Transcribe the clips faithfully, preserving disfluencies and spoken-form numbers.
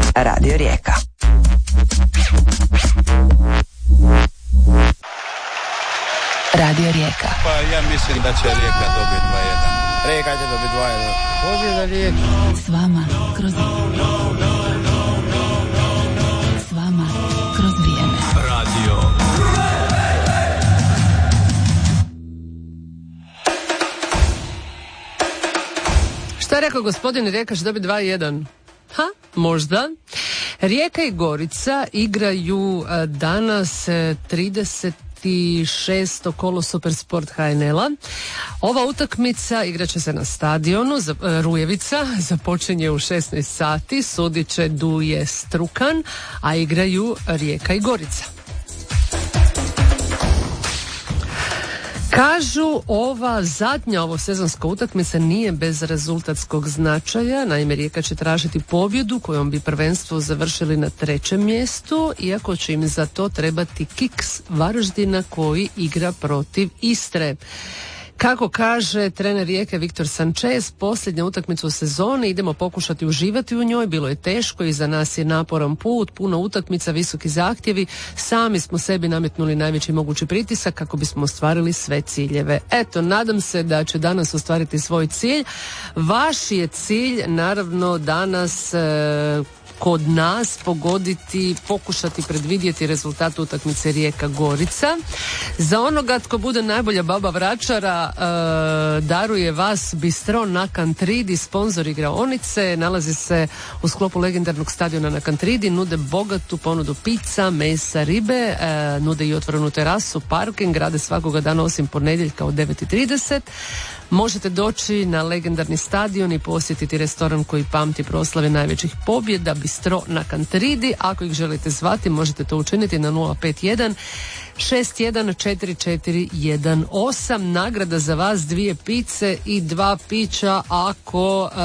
Radio Rijeka. Radio Rijeka. Pa ja mislim da će Rijeka dobiti dva jedan. Rijeka će dobiti dva jedan. Pobjeda Rijeka. S vama kroz S vama kroz vrijeme. Radio. Šta je rekao gospodin Rijeka će dobiti dva jedan? Ha, možda. Rijeka i Gorica igraju danas trideset šesto kolo Supersport H N L-a. Ova utakmica igraće se na stadionu Rujevica, započinje u šesnaest sati, sudit će Duje Strukan, a igraju Rijeka i Gorica. Kažu, ova zadnja ovo sezonska utakmica nije bez rezultatskog značaja. Naime, Rijeka će tražiti pobjedu kojom bi prvenstvo završili na trećem mjestu, iako će im za to trebati Kiks Varaždina koji igra protiv Istre. Kako kaže trener Rijeke Viktor Sanchez, posljednja utakmica u sezoni, idemo pokušati uživati u njoj, bilo je teško i za nas je naporan put, puno utakmica, visoki zahtjevi, sami smo sebi nametnuli najveći mogući pritisak kako bismo ostvarili sve ciljeve. Eto, nadam se da će danas ostvariti svoj cilj. Vaš je cilj, naravno, danas e, kod nas pogoditi, pokušati predvidjeti rezultat utakmice Rijeka-Gorica. Za onoga tko bude najbolja baba vračara, e, daruje vas Bistro na Kantridi, sponzor igraonice, nalazi se u sklopu legendarnog stadiona na Kantridi, nude bogatu ponudu pizza, mesa, ribe, e, nude i otvorenu terasu, parking, rade svakoga dana osim ponedjeljka od devet i trideset. Možete doći na legendarni stadion i posjetiti restoran koji pamti proslave najvećih pobjeda, Bistro na Kantridi. Ako ih želite zvati, možete to učiniti na nula pet jedan šest jedan četiri četiri jedan osam. Nagrada za vas dvije pice i dva pića ako uh,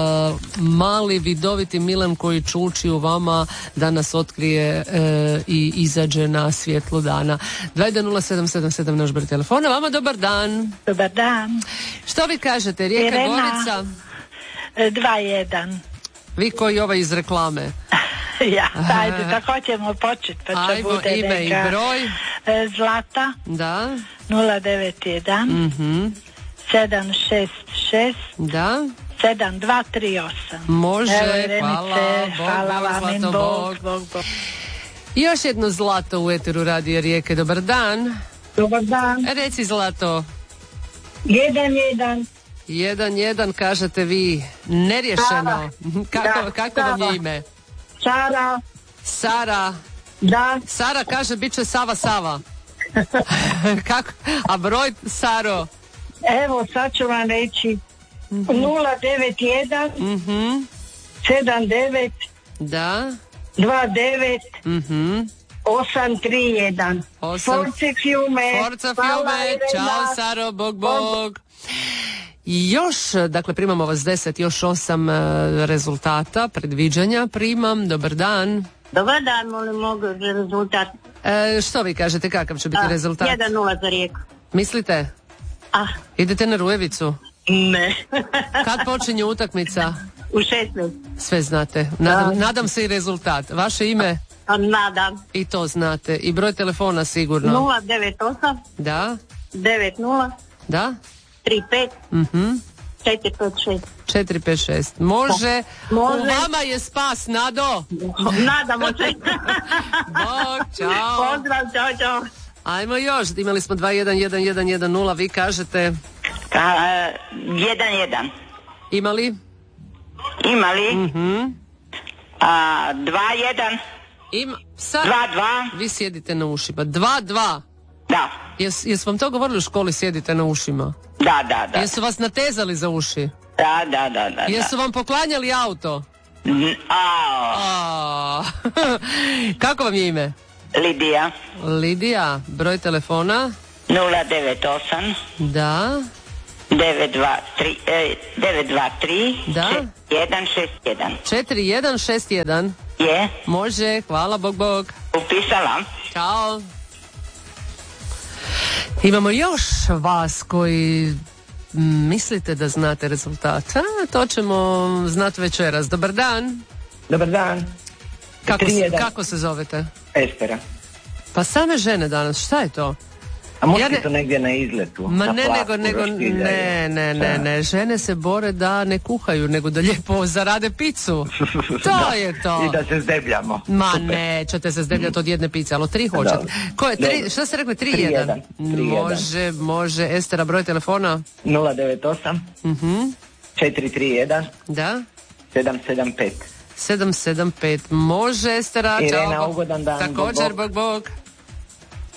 mali vidoviti Milan koji čuči u vama danas otkrije uh, i izađe na svjetlo dana. dva jedan nula sedam sedam sedam naš broj telefona. Vama dobar dan. Dobar dan. Što vi kažete, Rijeka Irena, Gorica? dva jedan. Vi koji ovaj iz reklame. Ja, ajde, tako ćemo početi, pa će Ajmo, bude ime neka... i broj. Zlata. Da. nula devet jedan Mhm. sedam šest šest Da. sedam dva tri osam. Može, Evo, Irenice, hvala. Bog, hvala Bog, vam, in zlato, Bog, Bog. Bog, Bog. Još jedno zlato u eteru Radija Rijeke. Dobar dan. Dobar dan. Reci zlato. Jedan, jedan. Jedan, jedan, kažete vi. Nerješeno. Kako, Da, kako vam je Sava. ime? Sara. Sara. Da. Sara kaže bit će Sava Sava. Kako? A broj, Saro? Evo, sad ću vam reći. nula devet jedan Mhm. sedam devet Da. dva devet Mhm. osam tri jedan. Osam. Force Fiume. Forza Hvala, Fiume, Irena. čao Saro, bog bog. I još, dakle, primamo vas deset, još osam e, rezultata, predviđanja primam. Dobar dan. Dobar dan, molim, mogu rezultat. E, što vi kažete, kakav će biti rezultat? jedan nula za Rijeku. Mislite? Ah, Idete na Rujevicu? ne. Kad počinje utakmica? U šesnaest. Sve znate. Nadam, nadam se i rezultat. Vaše ime? A, nadam. I to znate. I broj telefona sigurno? nula devet osam Da? devet nula Da? tri pet Mhm. četiri pet šest. četiri pet šest. Može. Može. U vama je spas, Nado. Nadamo se. Bog, čao. Pozdrav, čao, čao. Ajmo još. Imali smo dva jedan jedan jedan jedan nula. Vi kažete? jedan jedan. Imali? Imali? Mhm. A, dva jedan. Ima. Sad. dva dva. Vi sjedite na ušima. dva dva. Da. Jes, jesu vam to govorili u školi, sjedite na ušima? Da, da, da. Jesu vas natezali za uši? Da, da, da, da. Jesu vam poklanjali auto? N- A, A. Kako vam je ime? Lidija. Lidija, broj telefona? nula devet osam Da. devet dva tri eh, devet dva tri Da. jedan šest jedan. četiri jedan šest jedan. Je. Može, hvala, bog bog. Upisala. Ćao. Imamo još vas koji mm, mislite da znate rezultat. A, to ćemo znati večeras. Dobar dan. Dobar dan. Kako, tri se, jedan. kako se zovete? Estera. Pa same žene danas, šta je to? A možda Ja ne- je to negdje na izletu? Ma na ne, placu, nego, nego, roštiljaju. ne, ne, ne, Da. ne, žene se bore da ne kuhaju, nego da lijepo zarade picu. To Da. je to. I da se zdebljamo. Ma Super. ne, ćete se zdebljati od jedne pice, ali od tri hoćete. Dobro. Ko je, tri, Dobro. šta ste rekli, tri Tri jedan? jedan. Tri jedan. Može, može. Estera, broj telefona? nula devet osam Mhm, četiri tri jedan da. sedam sedam pet. sedam sedam pet. Može, Estera, Irena, čao. ugodan dan, Također, bog, bog, bog.